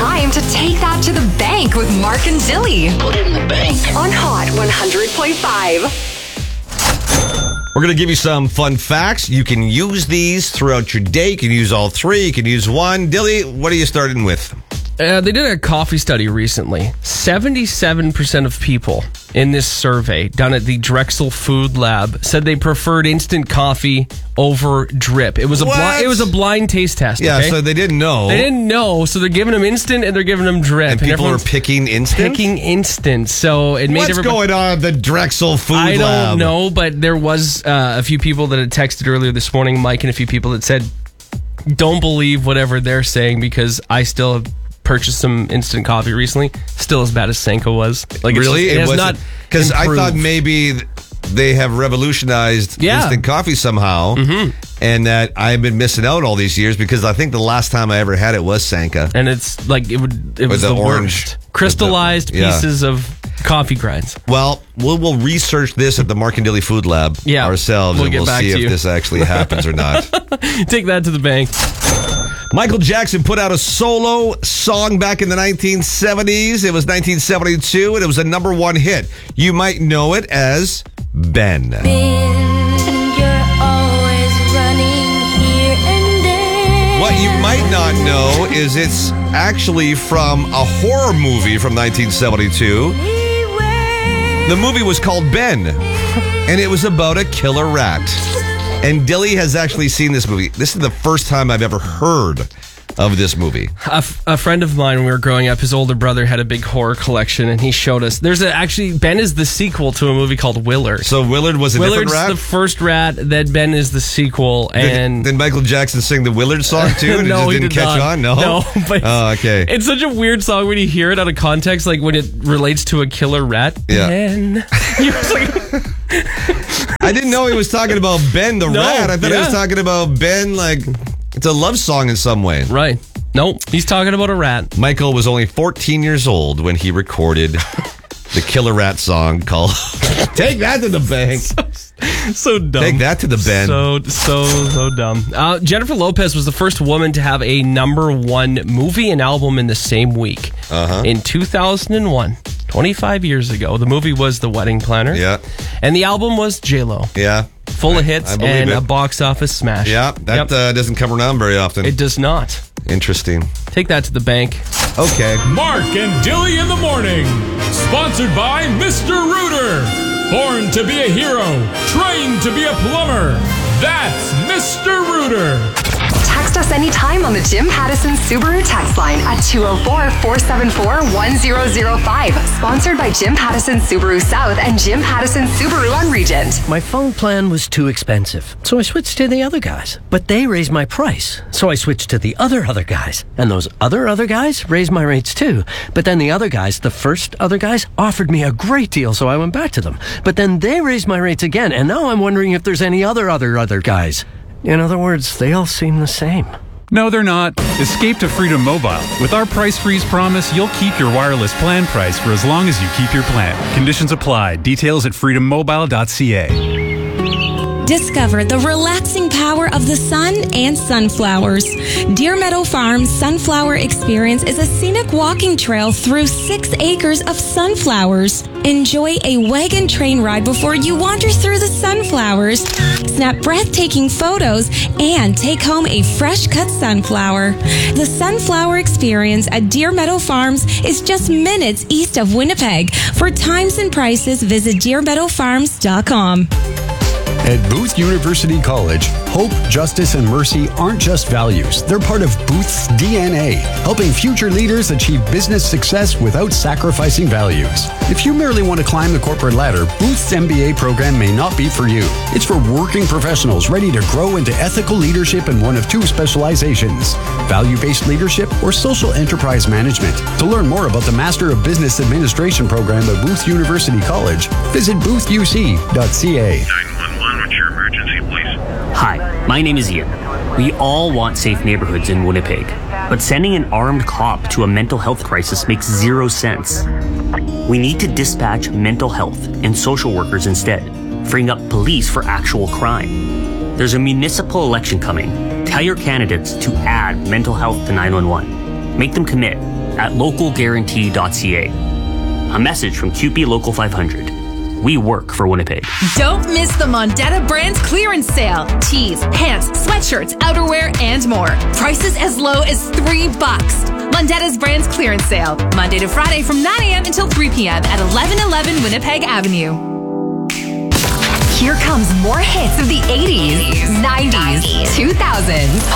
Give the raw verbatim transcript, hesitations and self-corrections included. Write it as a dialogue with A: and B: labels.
A: time to take that to the bank with Mark and Dilly.
B: Put it in the bank.
A: On Hot one hundred point five.
C: We're going to give you some fun facts. You can use these throughout your day. You can use all three. You can use one. Dilly, what are you starting with?
D: Uh, they did a coffee study recently. seventy-seven percent of people in this survey done at the Drexel Food Lab said they preferred instant coffee over drip. It was a bli- it was a blind taste test.
C: Yeah,
D: okay?
C: so they didn't know.
D: They didn't know, so they're giving them instant and they're giving them drip.
C: And people are picking instant?
D: Picking instant. So it made
C: What's
D: everybody...
C: going on at the Drexel Food
D: I
C: Lab?
D: I don't know, but there was uh, a few people that had texted earlier this morning, Mike, and a few people that said, don't believe whatever they're saying because I still have purchased some instant coffee recently. Still as bad as Sanka was. Like it's
C: really?
D: Just, it, it has
C: wasn't,
D: not
C: because I
D: improved.
C: thought maybe they have revolutionized
D: Yeah.
C: instant coffee somehow,
D: mm-hmm.
C: and that I've been missing out all these years because I think the last time I ever had it was Sanka.
D: And it's like it would. It was
C: the
D: the,
C: orange-
D: worst. Crystallized
C: the- yeah.
D: pieces of coffee grinds.
C: Well, we'll we'll research this at the Mark and Dilly Food Lab
D: Yeah,
C: ourselves,
D: we'll
C: and
D: get
C: we'll
D: back
C: see
D: to
C: if
D: you.
C: this actually happens or not.
D: Take that to the bank.
C: Michael Jackson put out a solo song back in the nineteen seventies. It was nineteen seventy-two, and it was a number one hit. You might know it as Ben.
E: Ben, you're always running here and there.
C: What you might not know is it's actually from a horror movie from nineteen seventy-two. The movie was called Ben, and it was about a killer rat. And Dilly has actually seen this movie. This is the first time I've ever heard of this movie.
D: A, f- a friend of mine, when we were growing up, his older brother had a big horror collection, and he showed us. There's a, actually Ben is the sequel to a movie called Willard.
C: So Willard was a
D: Willard's
C: different rat?
D: the first rat. That Ben is the sequel, and
C: Did, did Michael Jackson sing the Willard song too? And
D: no,
C: it just
D: he
C: didn't
D: did
C: catch
D: not.
C: on? No?
D: No, but
C: oh, okay.
D: It's such a weird song when you hear it out of context, like when it relates to a killer rat.
C: Yeah.
D: Ben. You're just like,
C: I didn't know he was talking about Ben the
D: No,
C: rat. I thought he
D: yeah.
C: was talking about Ben, like, it's a love song in some way.
D: right. Nope. He's talking about a rat.
C: Michael was only fourteen years old when he recorded the killer rat song called Take That to the Bank.
D: So dumb.
C: Take that to the Ben.
D: So, so, so dumb. Uh, Jennifer Lopez was the first woman to have a number one movie and album in the same week.
C: Uh-huh.
D: In two thousand one, twenty-five years ago. The movie was The Wedding Planner.
C: Yeah.
D: And the album was J-Lo.
C: Yeah.
D: Full of hits
C: I believe
D: and
C: it.
D: a box office smash.
C: Yeah, that
D: Yep.
C: uh, doesn't come around very often.
D: It does not.
C: Interesting.
D: Take that to the bank.
C: Okay.
F: Mark and Dilly in the morning. Sponsored by Mister Rooter. Born to be a hero, trained to be a plumber. That's Mister Rooter.
A: Text us anytime on the Jim Pattison Subaru text line at two oh four, four seven four, one oh oh five. Sponsored by Jim Pattison Subaru South and Jim Pattison Subaru on Regent.
G: My phone plan was too expensive, so I switched to the other guys. But they raised my price, so I switched to the other other guys. And those other other guys raised my rates too. But then the other guys, the first other guys, offered me a great deal, so I went back to them. But then they raised my rates again, and now I'm wondering if there's any other other other guys. In other words, they all seem the same.
H: No, they're not. Escape to Freedom Mobile. With our price freeze promise, you'll keep your wireless plan price for as long as you keep your plan. Conditions apply. Details at freedom mobile dot c a.
E: Discover the relaxing power of the sun and sunflowers. Deer Meadow Farm's Sunflower Experience is a scenic walking trail through six acres of sunflowers. Enjoy a wagon train ride before you wander through the sunflowers. Snap breathtaking photos and take home a fresh-cut sunflower. The Sunflower Experience at Deer Meadow Farms is just minutes east of Winnipeg. For times and prices, visit deer meadow farms dot com.
I: At Booth University College, hope, justice, and mercy aren't just values. They're part of Booth's D N A, helping future leaders achieve business success without sacrificing values. If you merely want to climb the corporate ladder, Booth's M B A program may not be for you. It's for working professionals ready to grow into ethical leadership in one of two specializations, value-based leadership or social enterprise management. To learn more about the Master of Business Administration program at Booth University College, visit booth u c dot c a.
J: What's your emergency, please?
K: Hi, my name is Ian. We all want safe neighborhoods in Winnipeg, but sending an armed cop to a mental health crisis makes zero sense. We need to dispatch mental health and social workers instead, freeing up police for actual crime. There's a municipal election coming. Tell your candidates to add mental health to nine one one. Make them commit. at local guarantee dot c a. A message from C U P E Local five hundred. We work for Winnipeg.
B: Don't miss the Mondetta Brands clearance sale. Tees, pants, sweatshirts, outerwear, and more. Prices as low as three bucks. Mondetta's Brands clearance sale. Monday to Friday from nine a.m. until three p.m. at eleven eleven Winnipeg Avenue.
A: Here comes more hits of the eighties, nineties, two thousands.